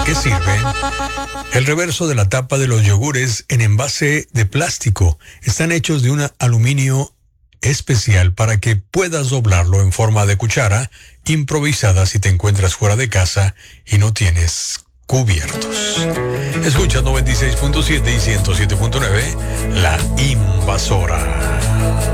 qué sirve? El reverso de la tapa de los yogures en envase de plástico están hechos de un aluminio especial para que puedas doblarlo en forma de cuchara improvisada si te encuentras fuera de casa y no tienes cubiertos. Escucha 96.7 y 107.9, La Invasora.